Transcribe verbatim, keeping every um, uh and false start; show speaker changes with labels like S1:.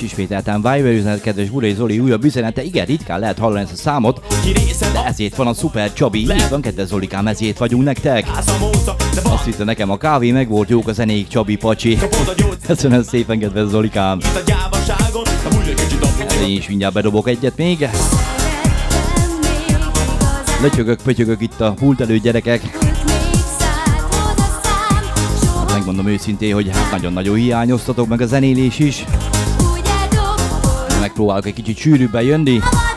S1: ismételten Viber üzenet, kedves Burai Zoli újabb üzenete. Igen, ritkán lehet hallani ezt a számot, de ezért van a Szuper Csabi. Így van, kedves Zolikám, ezért vagyunk nektek. Azt hitte nekem a kávé meg volt, jók a zenék, Csabi pacsi. Köszönöm szépen, kedves Zolikám. Én is mindjárt bedobok egyet még. Lecsögök, pötyögök itt a pult előtt, gyerekek. Megmondom őszintén, hogy hát nagyon-nagyon hiányoztatok, meg a zenélés is. Megpróbálok egy kicsit sűrűbben jönni.